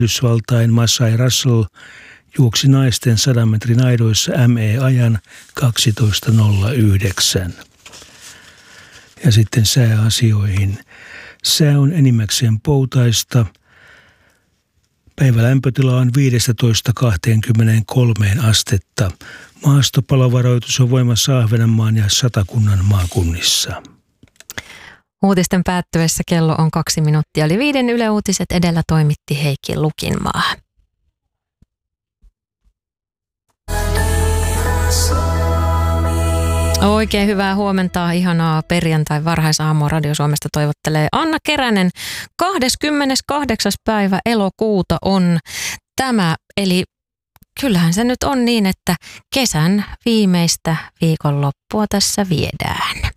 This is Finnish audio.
Yhdysvaltain Masai Russell juoksi naisten 100 metrin aidoissa ME-ajan 12.09. Ja sitten sääasioihin. Sää on enimmäkseen poutaista. Päivälämpötila on 15-23 astetta. Maastopalovaroitus on voimassa Ahvenanmaan ja Satakunnan maakunnissa. Uutisten päättyessä kello on 2 minuuttia. Oli 5 Yle Uutiset, edellä toimitti Heikki Lukinmaa. Oikein hyvää huomenta, ihanaa perjantai varhaisaamua Radio Suomesta toivottelee Anna Keränen. 28. päivä elokuuta on tämä, eli kyllähän se nyt on niin, että kesän viimeistä viikonloppua tässä viedään.